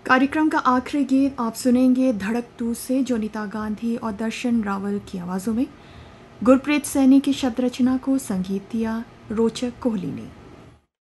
कार्यक्रम का आखिरी गीत आप सुनेंगे धड़क 2 से जोनीता गांधी और दर्शन रावल की आवाज़ों में। गुरप्रीत सैनी की शब्द रचना को संगीत दिया रोचक कोहली ने।